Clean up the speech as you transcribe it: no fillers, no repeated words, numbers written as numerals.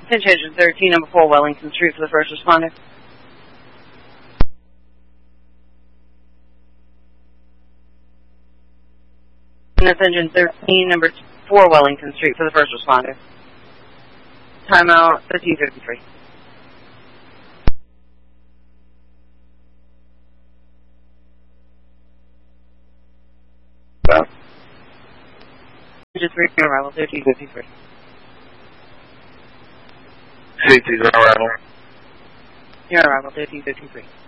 Attention 13, number 4, Wellington Street for the first responder. Attention 13, number 4, Wellington Street for the first responder. Timeout 13:53. Well, Attention 3, arrival 13:53. CT's on arrival. Your arrival 13:53.